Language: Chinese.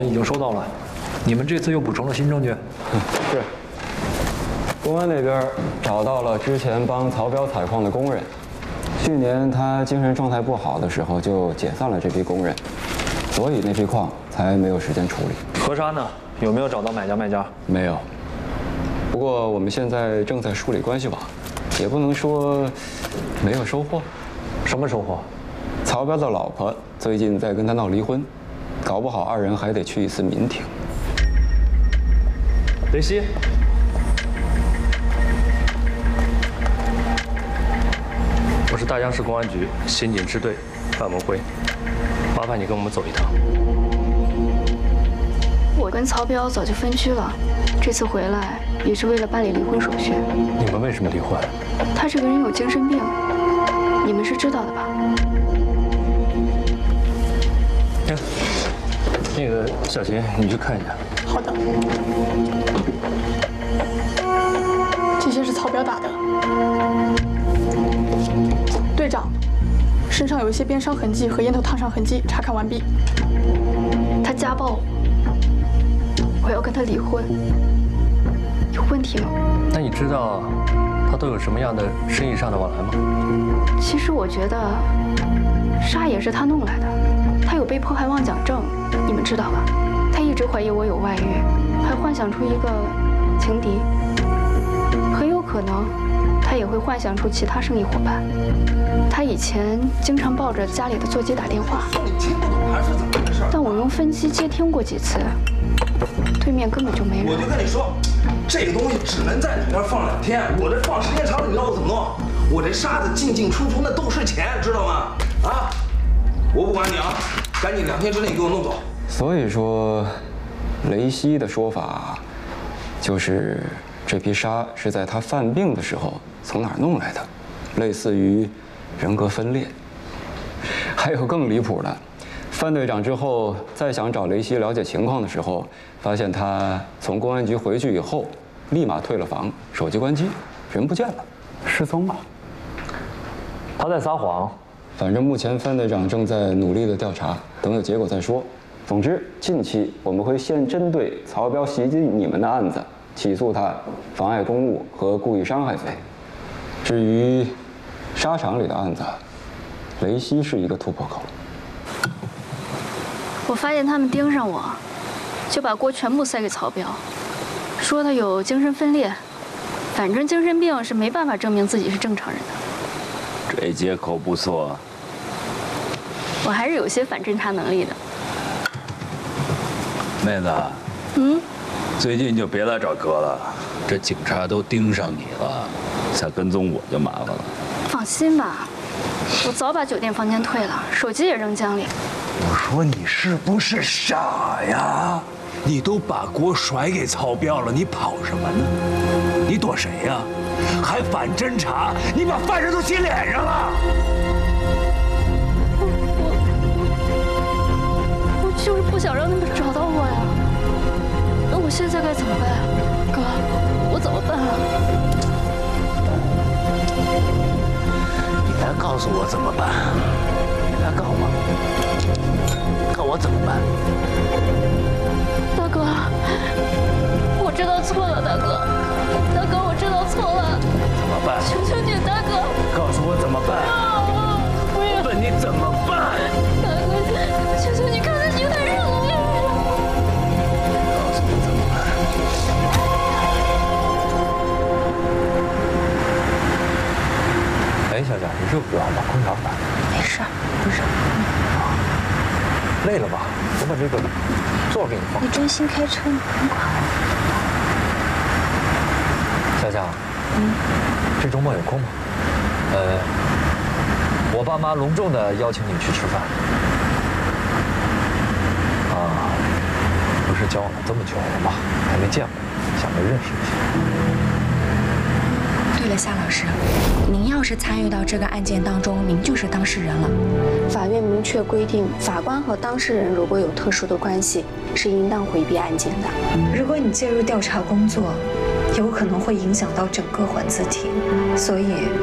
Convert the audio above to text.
已经收到了，你们这次又补充了新证据。 是。公安那边找到了之前帮曹彪采矿的工人，去年他精神状态不好的时候就解散了这批工人，所以那批矿才没有时间处理。 河沙呢？有没有找到买家卖家？ 没有。不过我们现在正在梳理关系网，也不能说没有收获。 什么收获？ 曹彪的老婆最近在跟他闹离婚，搞不好二人还得去一次民庭。 雷西，我是大江市公安局刑警支队范文辉，麻烦你跟我们走一趟。 我跟曹彪早就分居了，这次回来也是为了办理离婚手续。 你们为什么离婚？ 他这个人有精神病，你们是知道的吧？ 那个小秦，你去看一下。 好的。这些是曹彪打的。队长，身上有一些鞭伤痕迹和烟头烫伤痕迹，查看完毕。 他家暴我要跟他离婚，有问题吗？ 那你知道他都有什么样的生意上的往来吗？ 其实我觉得沙也是他弄来的，他有被迫害妄想症，你们知道吧？他一直怀疑我有外遇，还幻想出一个情敌，很有可能他也会幻想出其他生意伙伴。他以前经常抱着家里的座机打电话，但我用分机接听过几次，对面根本就没人。 我就跟你说，这个东西只能在你那儿放2天，我这放时间长了，你知道我怎么弄？我这沙子进进出出那都是钱，知道吗？啊，我不管你啊，赶紧2天之内给我弄走。 所以说，雷西的说法就是这批沙是在他犯病的时候从哪儿弄来的，类似于人格分裂。还有更离谱的，范队长之后再想找雷西了解情况的时候，发现他从公安局回去以后，立马退了房，手机关机，人不见了，失踪了。 他在撒谎。 反正目前范队长正在努力的调查，等有结果再说。总之，近期我们会先针对曹彪袭击你们的案子起诉他妨碍公务和故意伤害罪。至于沙场里的案子，雷西是一个突破口。 我发现他们盯上我，就把锅全部塞给曹彪，说他有精神分裂，反正精神病是没办法证明自己是正常人的。 这借口不错。 我还是有些反侦查能力的。 妹子，最近就别来找哥了，这警察都盯上你了，再跟踪我就麻烦了。 放心吧，我早把酒店房间退了，手机也扔江里。 我说你是不是傻呀？你都把锅甩给曹彪了，你跑什么呢？你躲谁呀？还反侦查？你把犯人都洗脸上了！ 我就是不想让他们找到我呀。那我现在该怎么办啊？哥，我怎么办啊？ 你来告诉我怎么办？你来告我，告我怎么办？ 大哥，我知道错了，大哥，我知道错了， 怎么办？ 求求你，大哥， 告诉我怎么办？ 我也问你怎么办？ 大哥，求求你看在你的手里。 告诉我怎么办？ 哎，小贾，你热不热？把空调打开。 没事，不是。 累了吧？我把这个座给你放。 你专心开车，你不用管我。 小贾，这周末有空吗？我爸妈隆重的邀请你去吃饭。啊，不是交往了这么久了吗？还没见过，想着认识一下。 对了，夏老师，您要是参与到这个案件当中，您就是当事人了。 法院明确规定，法官和当事人如果有特殊的关系，是应当回避案件的。 如果你介入调查工作，有可能会影响到整个环字庭，所以